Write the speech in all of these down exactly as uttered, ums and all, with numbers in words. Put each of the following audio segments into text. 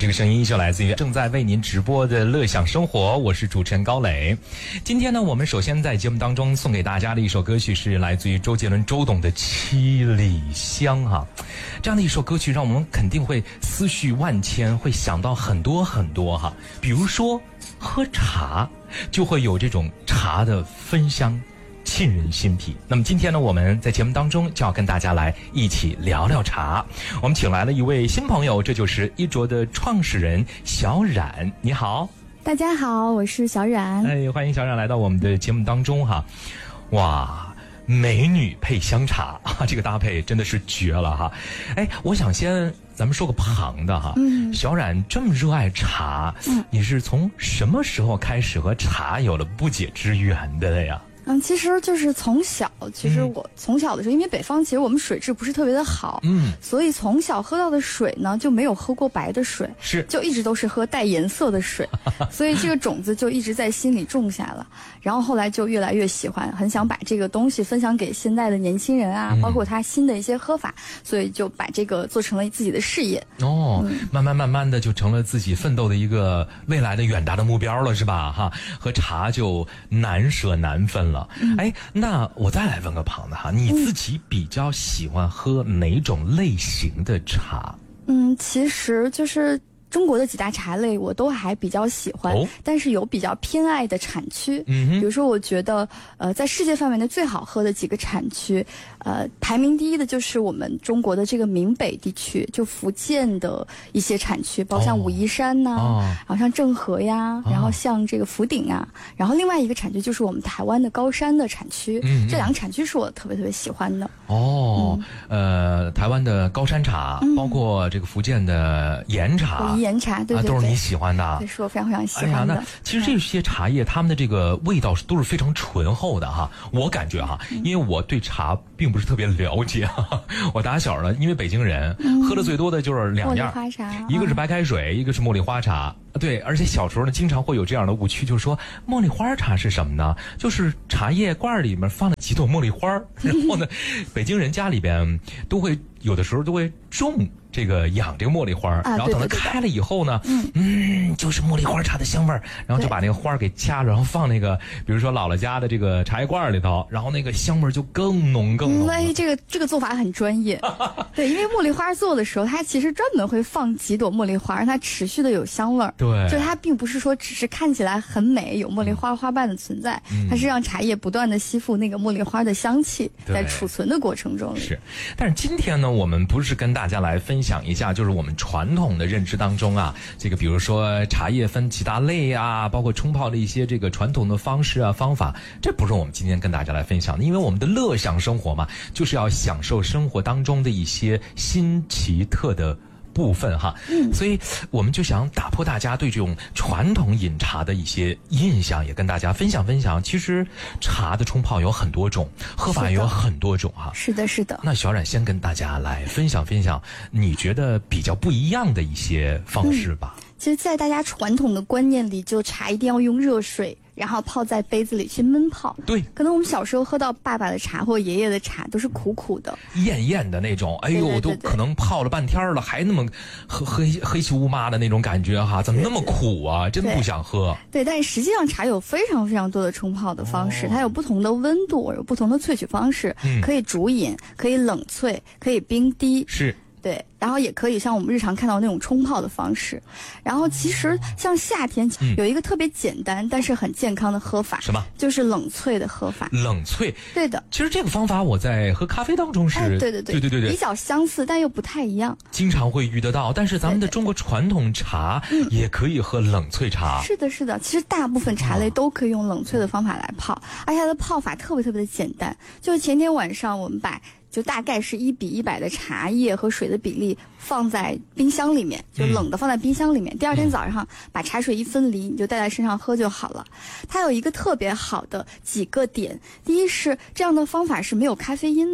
个声音就来自于正在为您直播的乐享生活，我是主持人高磊。今天呢，我们首先在节目当中送给大家的一首歌曲是来自于周杰伦周董的《七里香》哈。这样的一首歌曲让我们肯定会思绪万千，会想到很多很多哈。比如说喝茶就会有这种茶的芬香沁人心脾。那么今天呢，我们在节目当中就要跟大家来一起聊聊茶。我们请来了一位新朋友，这就是一卓的创始人小冉。你好。 大家好，我是小冉。 哎，欢迎小冉来到我们的节目当中哈。哇，美女配香茶啊，这个搭配真的是绝了哈。哎，我想先咱们说个旁的哈。嗯，小冉这么热爱茶，嗯，你是从什么时候开始和茶有了不解之缘的呀？ 嗯，其实就是从小，其实我从小的时候，因为北方其实我们水质不是特别的好，嗯，所以从小喝到的水呢就没有喝过白的水， 是， 就一直都是喝带颜色的水，所以这个种子就一直在心里种下了。然后后来就越来越喜欢，很想把这个东西分享给现在的年轻人啊，嗯、包括他新的一些喝法，所以就把这个做成了自己的事业。 哦，嗯、慢慢慢慢的就成了自己奋斗的一个未来的远大的目标了，是吧？哈，和茶就难舍难分了。嗯、哎，那我再来问个旁的哈，你自己比较喜欢喝哪种类型的茶？ 嗯，其实就是中国的几大茶类我都还比较喜欢，哦、但是有比较偏爱的产区。嗯，比如说我觉得呃在世界范围内最好喝的几个产区，呃排名第一的就是我们中国的这个闽北地区，就福建的一些产区，包括像武夷山呐、啊哦，然后像郑和呀，然后像这个福鼎啊，然后另外一个产区就是我们台湾的高山的产区。嗯，这两个产区是我特别特别喜欢的。 哦，嗯、呃台湾的高山茶，嗯、包括这个福建的岩茶。 岩茶，对对对、啊， 都是你喜欢的， 这是我非常非常喜欢的。哎呀， 那其实这些茶叶，它们的这个味道都是非常醇厚的哈。我感觉哈，因为我对茶并不是特别了解，哈我打小呢，因为北京人、嗯、喝的最多的就是两样， 茉莉花茶， 一个是白开水，嗯、一个是茉莉花茶。对，而且小时候呢，经常会有这样的误区，就是说茉莉花茶是什么呢？就是茶叶罐里面放了几朵茉莉花，然后呢，北京人家里边都会有的时候都会种这个养这个茉莉花，啊、然后等它开了以后呢，嗯嗯，就是茉莉花茶的香味儿，然后就把那个花给掐了，然后放那个比如说姥姥家的这个茶叶罐里头，然后那个香味儿就更浓更浓。 哎，这个这个做法很专业，对，因为茉莉花做的时候，它其实专门会放几朵茉莉花，让它持续的有香味儿。 对， 就它并不是说只是看起来很美，有茉莉花花瓣的存在，嗯、它是让茶叶不断的吸附那个茉莉花的香气，在储存的过程中。 是，但是今天呢，我们不是跟大家来分享一下，就是我们传统的认知当中啊，这个比如说茶叶分几大类啊，包括冲泡的一些这个传统的方式啊方法，这不是我们今天跟大家来分享的，因为我们的乐享生活嘛，就是要享受生活当中的一些新奇特的部分哈，嗯，所以我们就想打破大家对这种传统饮茶的一些印象，也跟大家分享分享。其实茶的冲泡有很多种，喝法也有很多种哈。 是的，是的。 那小冉先跟大家来分享分享，你觉得比较不一样的一些方式吧。 嗯、其实，在大家传统的观念里，就茶一定要用热水，然后泡在杯子里去焖泡。 对， 可能我们小时候喝到爸爸的茶或爷爷的茶都是苦苦的、 艳艳的那种，哎呦， 对对对对都可能泡了半天了，还那么黑黑黑漆乌麻的那种感觉哈，怎么那么苦啊？真不想喝。 对，但是实际上茶有非常非常多的冲泡的方式，哦、它有不同的温度，有不同的萃取方式，嗯、可以煮饮，可以冷萃，可以冰滴。 是。 对，然后也可以像我们日常看到那种冲泡的方式。然后其实像夏天有一个特别简单、嗯、但是很健康的喝法， 什么？ 就是冷萃的喝法。 冷萃， 对的。 其实这个方法我在喝咖啡当中是， 哎、对对对对对对对， 比较相似，但又不太一样。 经常会遇得到，但是咱们的中国传统茶也可以喝冷萃茶。 嗯、是的，是的。其实大部分茶类都可以用冷萃的方法来泡，而且它的泡法特别特别的简单。就前天晚上我们把。就大概是一比一百的茶叶和水的比例放在冰箱里面，就冷的放在冰箱里面。嗯、第二天早上把茶水一分离，你就带在身上喝就好了。它有一个特别好的几个点，第一是这样的方法是没有咖啡因的。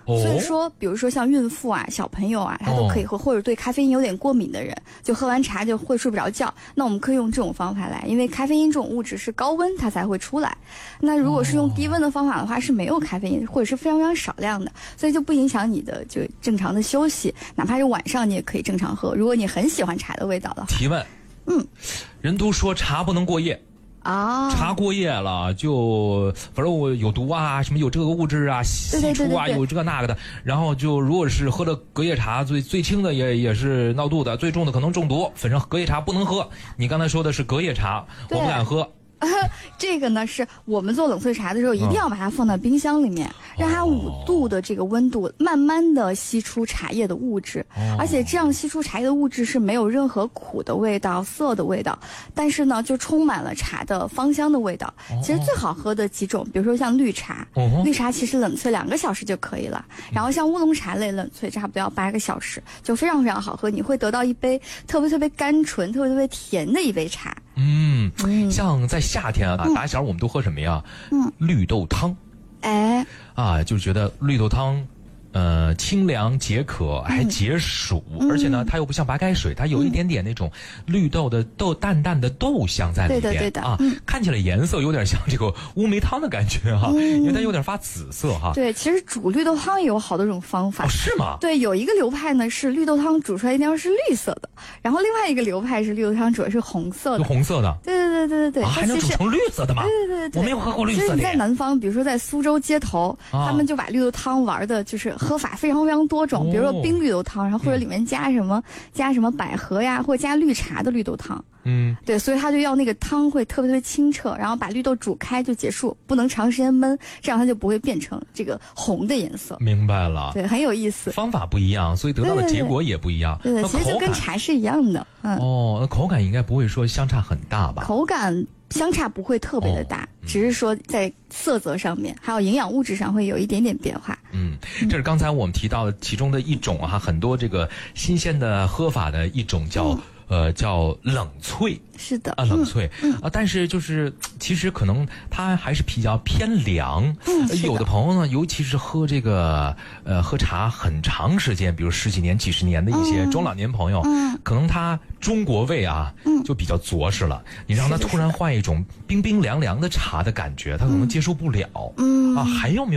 哦、所以说，比如说像孕妇啊、小朋友啊，他都可以喝，哦、或者对咖啡因有点过敏的人，就喝完茶就会睡不着觉。那我们可以用这种方法来，因为咖啡因这种物质是高温它才会出来。那如果是用低温的方法的话，是没有咖啡因，或者是非常非常少量的，所以就不影响你的就正常的休息。哪怕是晚上你也可以正常喝。如果你很喜欢茶的味道的话。 提问， 嗯， 人都说茶不能过夜。 啊， 茶过夜了就反正我有毒啊，什么有这个物质啊，析出啊， 对对对对有这个那个的，然后就如果是喝了隔夜茶，最最轻的也也是闹肚子，最重的可能中毒，反正隔夜茶不能喝。你刚才说的是隔夜茶，我不敢喝。 这个呢，是我们做冷萃茶的时候，一定要把它放到冰箱里面，嗯、让它五度的这个温度慢慢的吸出茶叶的物质，哦、而且这样吸出茶叶的物质是没有任何苦的味道、涩的味道，但是呢，就充满了茶的芳香的味道。哦、其实最好喝的几种，比如说像绿茶，哦、绿茶其实冷萃两个小时就可以了，然后像乌龙茶类冷萃差不多要八个小时，就非常非常好喝，你会得到一杯特别特别甘醇、特别特别甜的一杯茶。 嗯，像在夏天啊，打小我们都喝什么呀？嗯，绿豆汤。 哎， 啊，就觉得绿豆汤，呃，清凉解渴，还解暑，嗯、而且呢，它又不像白开水，它有一点点那种绿豆的豆淡淡的豆香在里边。 对的，对的啊，嗯、看起来颜色有点像这个乌梅汤的感觉哈、啊，嗯、因为它有点发紫色哈。 对，其实煮绿豆汤也有好多种方法。 哦，是吗？ 对，有一个流派呢是绿豆汤煮出来一定要是绿色的，然后另外一个流派是绿豆汤煮的是红色的。 是红色的。 对对对对对对。 啊，还能煮成绿色的吗？ 对对对对。 我没有喝过绿色的。 其实你在南方，比如说在苏州街头，啊、他们就把绿豆汤玩的就是喝法非常非常多种，哦、比如说冰绿豆汤，然后或者里面加什么、嗯、加什么百合呀，或者加绿茶的绿豆汤。 嗯， 对，所以他就要那个汤会特别特别清澈，然后把绿豆煮开就结束，不能长时间焖，这样它就不会变成这个红的颜色。 明白了， 对，很有意思。 方法不一样，所以得到的结果也不一样。 对 对, 对, 对, 对，其实就跟茶是一样的。嗯， 哦，那口感应该不会说相差很大吧？ 口感相差不会特别的大，哦嗯、只是说在色泽上面还有营养物质上会有一点点变化。 嗯，这是刚才我们提到的其中的一种哈、啊，很多这个新鲜的喝法的一种叫。嗯呃，叫冷萃， 是的啊，冷萃、 嗯嗯、 啊，但是就是其实可能它还是比较偏凉。 嗯， 呃、有的朋友呢，尤其是喝这个呃喝茶很长时间，比如十几年、几十年的一些中老年朋友， 嗯， 可能他中国胃啊，嗯，就比较着实了。你让他突然换一种冰冰凉凉的茶的感觉，他可能接受不了。 嗯， 啊，还有没有？